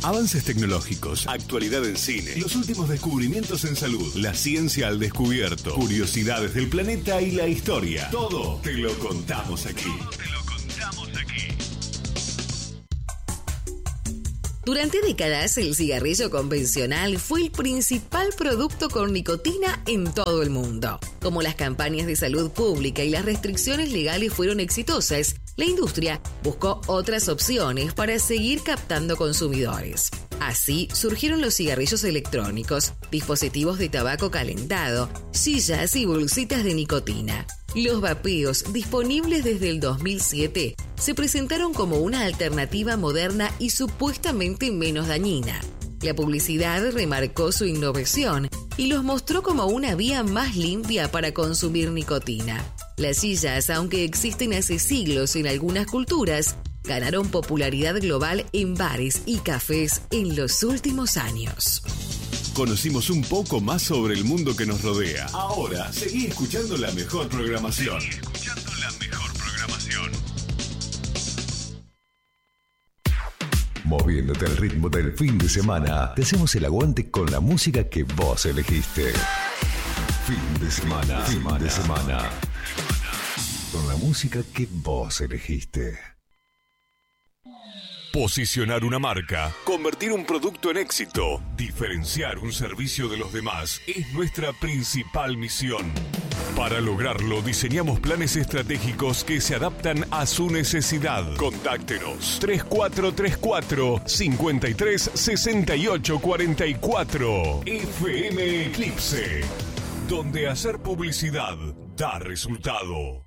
Avances tecnológicos, actualidad en cine, los últimos descubrimientos en salud, la ciencia al descubierto, curiosidades del planeta y la historia. Todo te lo contamos aquí. Durante décadas, el cigarrillo convencional fue el principal producto con nicotina en todo el mundo. Como las campañas de salud pública y las restricciones legales fueron exitosas, la industria buscó otras opciones para seguir captando consumidores. Así surgieron los cigarrillos electrónicos, dispositivos de tabaco calentado, sillas y bolsitas de nicotina. Los vapeos, disponibles desde el 2007, se presentaron como una alternativa moderna y supuestamente menos dañina. La publicidad remarcó su innovación y los mostró como una vía más limpia para consumir nicotina. Las sillas, aunque existen hace siglos en algunas culturas, ganaron popularidad global en bares y cafés en los últimos años. Conocimos un poco más sobre el mundo que nos rodea. Ahora, seguí escuchando la mejor programación. Moviéndote al ritmo del fin de semana, te hacemos el aguante con la música que vos elegiste. Fin de semana. Con la música que vos elegiste. Posicionar una marca, convertir un producto en éxito, diferenciar un servicio de los demás es nuestra principal misión. Para lograrlo, diseñamos planes estratégicos que se adaptan a su necesidad. Contáctenos 3434-536844 FM Eclipse, donde hacer publicidad da resultado.